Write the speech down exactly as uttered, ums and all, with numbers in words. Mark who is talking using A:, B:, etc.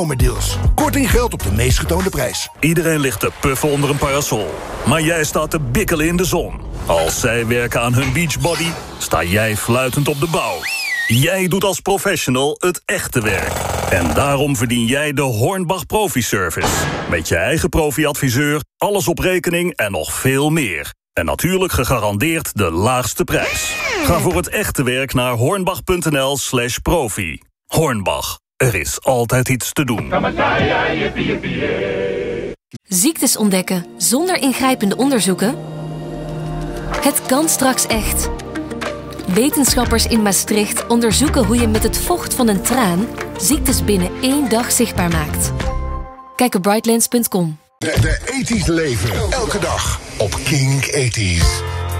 A: Deals. Korting geldt op de meest getoonde prijs.
B: Iedereen ligt te puffen onder een parasol. Maar jij staat te bikkelen in de zon. Als zij werken aan hun beachbody, sta jij fluitend op de bouw. Jij doet als professional het echte werk. En daarom verdien jij de Hornbach Profi Service. Met je eigen profi-adviseur, alles op rekening en nog veel meer. En natuurlijk gegarandeerd de laagste prijs. Ga voor het echte werk naar hornbach.nl slash profi. Hornbach. Er is altijd iets te doen.
C: Ziektes ontdekken zonder ingrijpende onderzoeken? Het kan straks echt. Wetenschappers in Maastricht onderzoeken hoe je met het vocht van een traan ziektes binnen één dag zichtbaar maakt. Kijk op brightlands punt com.
A: De, de ethisch leven. Elke dag op King ethisch.